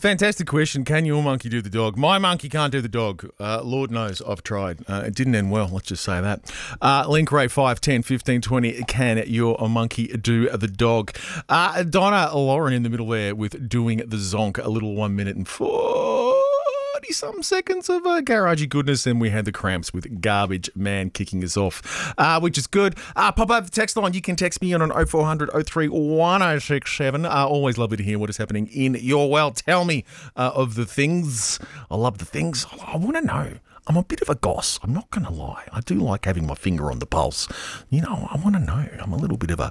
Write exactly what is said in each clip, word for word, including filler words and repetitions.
fantastic question. Can your monkey do the dog? My monkey can't do the dog. Uh, Lord knows I've tried. Uh, it didn't end well, let's just say that. Uh, link rate five, ten, fifteen, twenty. Can your monkey do the dog? Uh, Donna Lauren in the middle there with doing the zonk. A little one minute and forty-some seconds of uh, garagey goodness. And we had the Cramps with Garbage Man kicking us off, uh, which is good. Uh, pop over the text line. You can text me on an oh four hundred oh three one oh six seven. Uh, always lovely to hear what is happening in your world. Tell me uh, of the things. I love the things. I, I want to know. I'm a bit of a goss. I'm not going to lie. I do like having my finger on the pulse. You know, I want to know. I'm a little bit of a...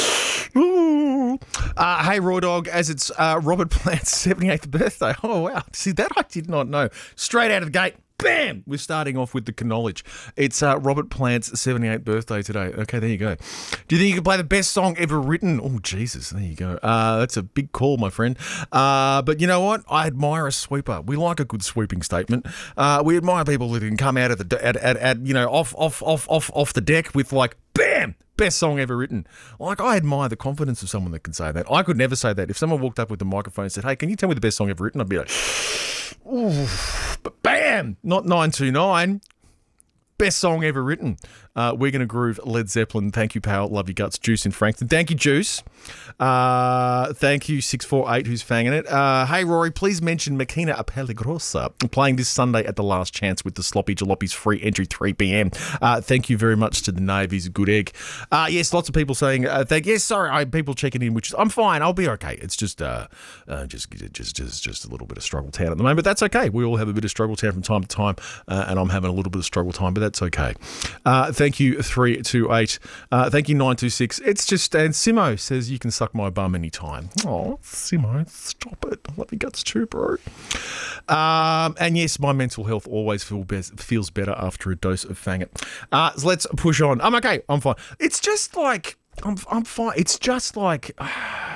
Uh, hey, Raw Dog, as it's uh, Robert Plant's seventy-eighth birthday. Oh, wow. See, that I did not know. Straight out of the gate. Bam! We're starting off with the knowledge. It's uh, Robert Plant's seventy-eighth birthday today. Okay, there you go. Do you think you can play the best song ever written? Oh, Jesus, there you go. Uh, that's a big call, my friend. Uh, but you know what? I admire a sweeper. We like a good sweeping statement. Uh, we admire people that can come out of the at, at, at you know off off off off off the deck with like bam. Best song ever written. Like, I admire the confidence of someone that can say that. I could never say that. If someone walked up with the microphone and said, hey, can you tell me the best song ever written? I'd be like, ooh, but bam, not nine two nine. Best song ever written. Uh, we're going to groove Led Zeppelin. Thank you, pal. Love you guts. Juice in Frankton. Thank you, Juice. Uh, thank you, six four eight, who's fanging it. Uh, hey, Rory, please mention Makina Apeligrosa playing this Sunday at the Last Chance with the Sloppy Jalopies free entry three p.m. Uh, thank you very much to the Nave. He's a good egg. Uh, yes, lots of people saying uh, thank. Yes, sorry, I, people checking in, which is, I'm fine. I'll be okay. It's just, uh, uh, just, just, just, just a little bit of struggle town at the moment, but that's okay. We all have a bit of struggle town from time to time, uh, and I'm having a little bit of struggle time, but that's okay. Uh, thank you, three two eight. Uh, thank you, nine two six. It's just, and Simo says you can suck my bum anytime. Oh, Simo, stop it. I love your guts too, bro. Um, and yes, my mental health always feel be- feels better after a dose of Fang It. Uh, so let's push on. I'm okay. I'm fine. It's just like, I'm, I'm fine. It's just like, uh,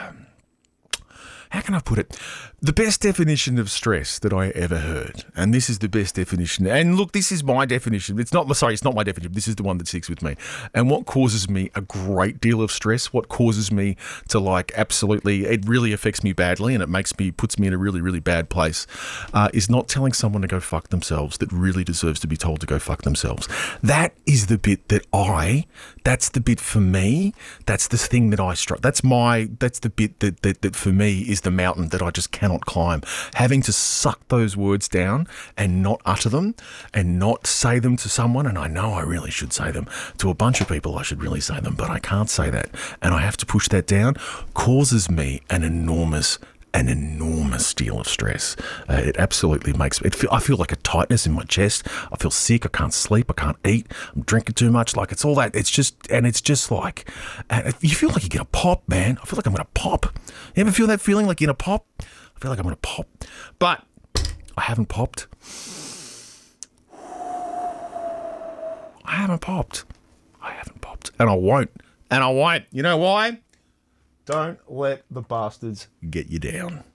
how can I put it? The best definition of stress that I ever heard, and this is the best definition. And look, this is my definition. It's not, sorry, it's not my definition. This is the one that sticks with me. And what causes me a great deal of stress, what causes me to like absolutely, it really affects me badly, and it makes me, puts me in a really, really bad place, uh, is not telling someone to go fuck themselves that really deserves to be told to go fuck themselves. That is the bit that I, that's the bit for me. That's the thing that I struggle. That's my, that's the bit that, that, that for me is the mountain that I just cannot climb. Having to suck those words down and not utter them and not say them to someone, and I know I really should say them to a bunch of people, I should really say them, but I can't say that, and I have to push that down, causes me an enormous an enormous deal of stress. Uh, it absolutely makes it feel, I feel like a tightness in my chest. I feel sick. I can't sleep. I can't eat. I'm drinking too much. Like, it's all that. It's just, and it's just like, and you feel like you get a pop, man. I feel like I'm going to pop. You ever feel that feeling like you're going to pop? I feel like I'm going to pop, but I haven't popped. I haven't popped. I haven't popped. And I won't. And I won't. You know why? Don't let the bastards get you down.